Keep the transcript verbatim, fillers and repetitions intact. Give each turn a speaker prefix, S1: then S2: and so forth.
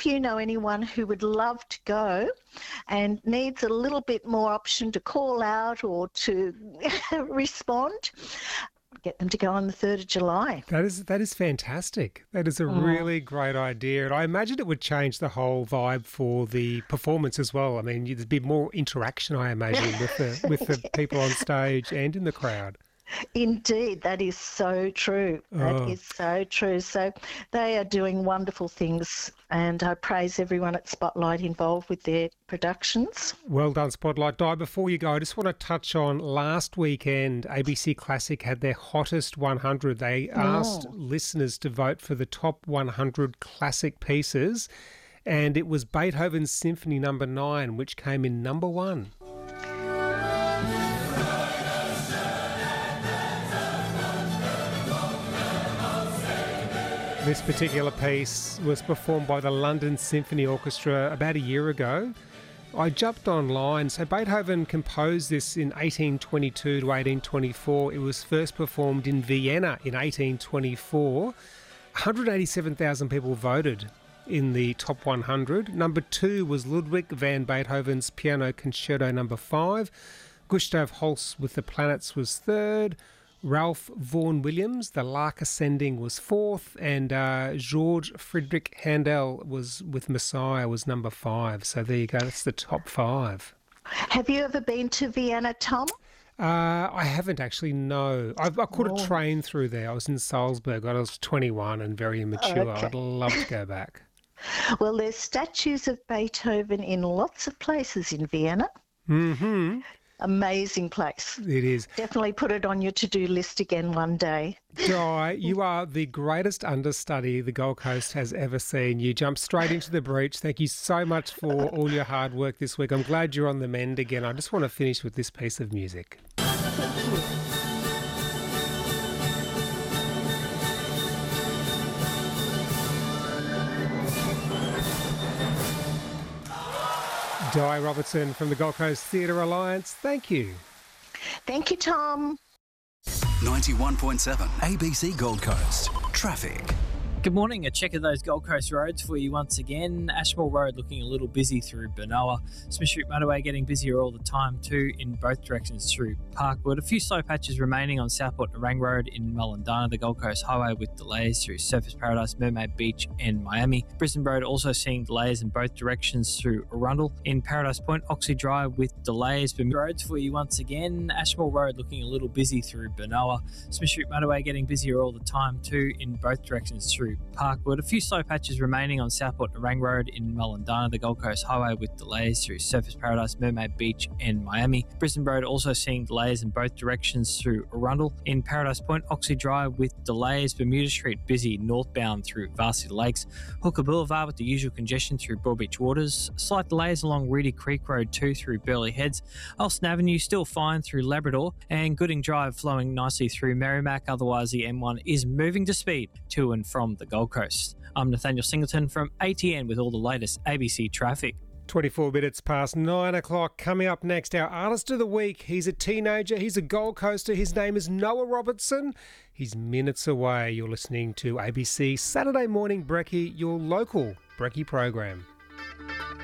S1: if you know anyone who would love to go and needs a little bit more option to call out or to respond, get them to go on the third of July.
S2: That is that is fantastic. That is a
S1: Mm.
S2: really great idea. And I imagine it would change the whole vibe for the performance as well. I mean, there'd be more interaction, I imagine, with the with the people on stage and in the crowd.
S1: Indeed, that is so true. That
S2: Oh.
S1: is so true. So they are doing wonderful things, and I praise everyone at Spotlight involved with their productions.
S2: Well done, Spotlight. Di, before you go, I just want to touch on last weekend, A B C Classic had their hottest one hundred. They asked
S1: Oh.
S2: listeners to vote for the top one hundred classic pieces, and it was Beethoven's Symphony Number nine, which came in number one. This particular piece was performed by the London Symphony Orchestra about a year ago. I jumped online. So Beethoven composed this in eighteen twenty-two to eighteen twenty-four. It was first performed in Vienna in eighteen twenty-four. one hundred eighty-seven thousand people voted in the top one hundred. Number two was Ludwig van Beethoven's Piano Concerto Number five. Gustav Holst with The Planets was third. Ralph Vaughan Williams, The Lark Ascending, was fourth, and uh, George Friedrich Handel was with Messiah was number five. So there you go. That's the top five.
S1: Have you ever been to Vienna, Tom?
S2: Uh, I haven't actually, no. I, I caught
S1: Oh.
S2: a train through there. I was in Salzburg. I was twenty-one and very immature.
S1: Okay.
S2: I'd love to go back.
S1: Well, there's statues of Beethoven in lots of places in Vienna.
S2: Mm-hmm.
S1: Amazing place.
S2: It is.
S1: Definitely put it on your to-do list again one day.
S2: Di, you are the greatest understudy the Gold Coast has ever seen. You jumped straight into the breach. Thank you so much for all your hard work this week. I'm glad you're on the mend again. I just want to finish with this piece of music. Di Robertson from the Gold Coast Theatre Alliance, thank you.
S1: Thank you, Tom.
S3: ninety-one point seven A B C Gold Coast. Traffic.
S4: Good morning. A check of those Gold Coast roads for you once again. Ashmore Road looking a little busy through Benoa. Smith Street Motorway getting busier all the time too in both directions through Parkwood. A few slow patches remaining on Southport Nerang Road in Mullendana. The Gold Coast Highway with delays through Surfers Paradise, Mermaid Beach and Miami. Brisbane Road also seeing delays in both directions through Arundel. In Paradise Point, Oxley Drive with delays. Bermuda roads for you once again. Ashmore Road looking a little busy through Benoa. Smith Street Motorway getting busier all the time too in both directions through Parkwood. A few slow patches remaining on Southport Nerang Road in Mullendana. The Gold Coast Highway with delays through Surfers Paradise, Mermaid Beach and Miami. Brisbane Road also seeing delays in both directions through Arundel. In Paradise Point, Oxley Drive with delays. Bermuda Street busy northbound through Varsity Lakes. Hooker Boulevard with the usual congestion through Broadbeach Waters. Slight delays along Reedy Creek Road two through Burleigh Heads. Alston Avenue still fine through Labrador. And Gooding Drive flowing nicely through Merrimack. Otherwise, the M one is moving to speed to and from the Gold Coast. I'm Nathaniel Singleton from A T N with all the latest A B C traffic.
S2: twenty-four minutes past nine o'clock. Coming up next, our Artist of the Week. He's a teenager. He's a Gold Coaster. His name is Noah Robertson. He's minutes away. You're listening to A B C Saturday Morning Brekkie, your local Brekkie program.